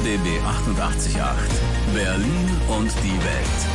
RBB 88.8. Berlin und die Welt.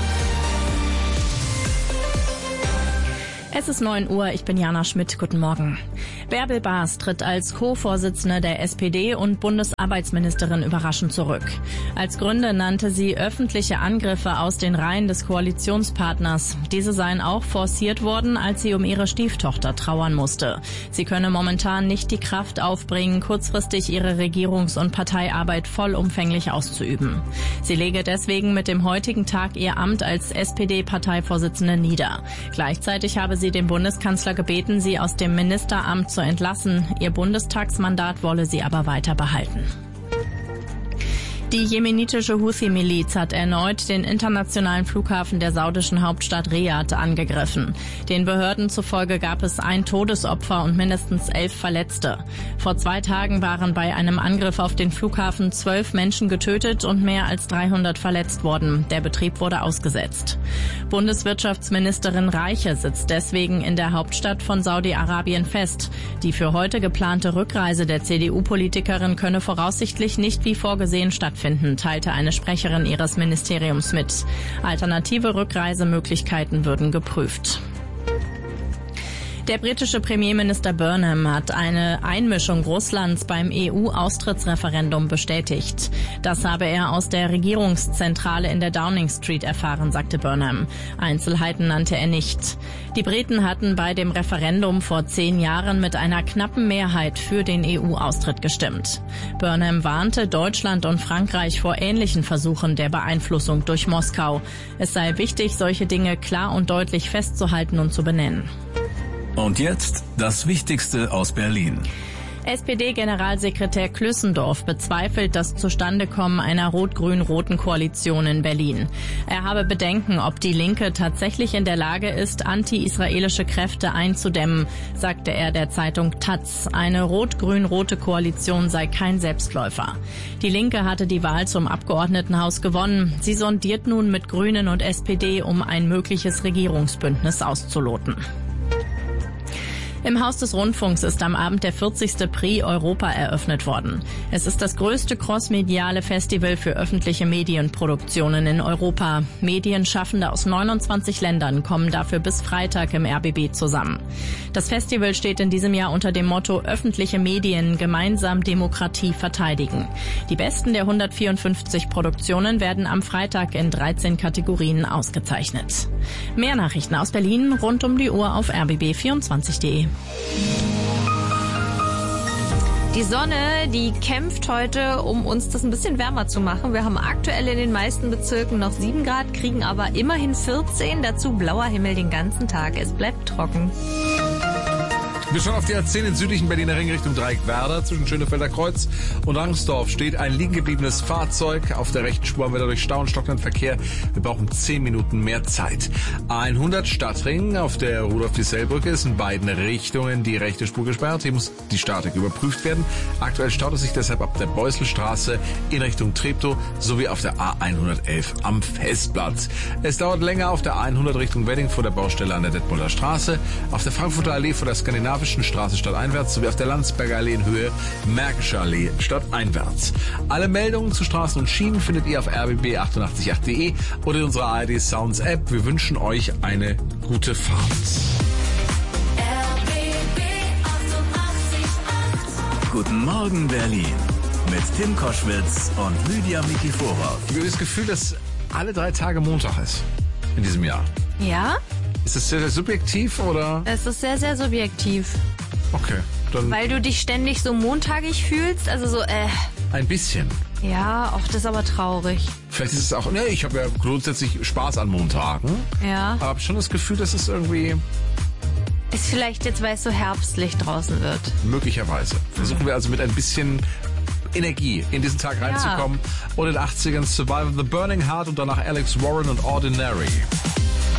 Es ist 9 Uhr, ich bin Jana Schmidt, guten Morgen. Bärbel Baas tritt als Co-Vorsitzende der SPD und Bundesarbeitsministerin überraschend zurück. Als Gründe nannte sie öffentliche Angriffe aus den Reihen des Koalitionspartners. Diese seien auch forciert worden, als sie um ihre Stieftochter trauern musste. Sie könne momentan nicht die Kraft aufbringen, kurzfristig ihre Regierungs- und Parteiarbeit vollumfänglich auszuüben. Sie lege deswegen mit dem heutigen Tag ihr Amt als SPD-Parteivorsitzende nieder. Gleichzeitig habe sie den Bundeskanzler gebeten, sie aus dem Ministeramt zu entlassen. Ihr Bundestagsmandat wolle sie aber weiter behalten. Die jemenitische Houthi-Miliz hat erneut den internationalen Flughafen der saudischen Hauptstadt Riad angegriffen. Den Behörden zufolge gab es ein Todesopfer und mindestens 11 Verletzte. Vor 2 Tagen waren bei einem Angriff auf den Flughafen 12 Menschen getötet und mehr als 300 verletzt worden. Der Betrieb wurde ausgesetzt. Bundeswirtschaftsministerin Reiche sitzt deswegen in der Hauptstadt von Saudi-Arabien fest. Die für heute geplante Rückreise der CDU-Politikerin könne voraussichtlich nicht wie vorgesehen stattfinden, teilte eine Sprecherin ihres Ministeriums mit. Alternative Rückreisemöglichkeiten würden geprüft. Der britische Premierminister Burnham hat eine Einmischung Russlands beim EU-Austrittsreferendum bestätigt. Das habe er aus der Regierungszentrale in der Downing Street erfahren, sagte Burnham. Einzelheiten nannte er nicht. Die Briten hatten bei dem Referendum vor 10 Jahren mit einer knappen Mehrheit für den EU-Austritt gestimmt. Burnham warnte Deutschland und Frankreich vor ähnlichen Versuchen der Beeinflussung durch Moskau. Es sei wichtig, solche Dinge klar und deutlich festzuhalten und zu benennen. Und jetzt das Wichtigste aus Berlin. SPD-Generalsekretär Klüssendorf bezweifelt das Zustandekommen einer rot-grün-roten Koalition in Berlin. Er habe Bedenken, ob die Linke tatsächlich in der Lage ist, anti-israelische Kräfte einzudämmen, sagte er der Zeitung Taz. Eine rot-grün-rote Koalition sei kein Selbstläufer. Die Linke hatte die Wahl zum Abgeordnetenhaus gewonnen. Sie sondiert nun mit Grünen und SPD, um ein mögliches Regierungsbündnis auszuloten. Im Haus des Rundfunks ist am Abend der 40. Prix Europa eröffnet worden. Es ist das größte crossmediale Festival für öffentliche Medienproduktionen in Europa. Medienschaffende aus 29 Ländern kommen dafür bis Freitag im RBB zusammen. Das Festival steht in diesem Jahr unter dem Motto Öffentliche Medien, gemeinsam Demokratie verteidigen. Die besten der 154 Produktionen werden am Freitag in 13 Kategorien ausgezeichnet. Mehr Nachrichten aus Berlin rund um die Uhr auf rbb24.de. Die Sonne, die kämpft heute, um uns das ein bisschen wärmer zu machen. Wir haben aktuell in den meisten Bezirken noch 7 Grad, kriegen aber immerhin 14. Dazu blauer Himmel den ganzen Tag. Es bleibt trocken. Wir schauen auf die A10 in südlichen Berliner Ring Richtung Dreieck-Werder. Zwischen Schönefelder Kreuz und Rangsdorf steht ein liegen gebliebenes Fahrzeug. Auf der rechten Spur haben wir dadurch Stau und stockenden Verkehr. Wir brauchen 10 Minuten mehr Zeit. A100 Stadtring auf der Rudolf-Diesel-Brücke ist in beiden Richtungen die rechte Spur gesperrt. Hier muss die Statik überprüft werden. Aktuell staut es sich deshalb ab der Beusselstraße in Richtung Treptow sowie auf der A111 am Festplatz. Es dauert länger auf der A100 Richtung Wedding vor der Baustelle an der Detmolder Straße, auf der Frankfurter Allee vor der Skandinavischen Straße stadteinwärts sowie auf der Landsberger Allee in Höhe Märkische Allee stadteinwärts. Alle Meldungen zu Straßen und Schienen findet ihr auf rbb888.de oder in unserer ARD Sounds App. Wir wünschen euch eine gute Fahrt. RBB 88.8. Guten Morgen Berlin mit Tim Koschwitz und Lydia Mikiforov. Ich habe das Gefühl, dass alle 3 Tage Montag ist in diesem Jahr. Ja? Ist das sehr, sehr subjektiv oder? Es ist sehr, sehr subjektiv. Okay, dann Weil du dich ständig so montagig fühlst, also so, ein bisschen. Ja, auch das ist aber traurig. Vielleicht ist es auch, ne, ich habe ja grundsätzlich Spaß an Montagen, Ja. aber habe schon das Gefühl, dass es irgendwie Ist vielleicht jetzt, weil es so herbstlich draußen wird. möglicherweise. Versuchen wir also mit ein bisschen Energie in diesen Tag reinzukommen. Und in den 80ern Survival of the Burning Heart und danach Alex Warren und Ordinary.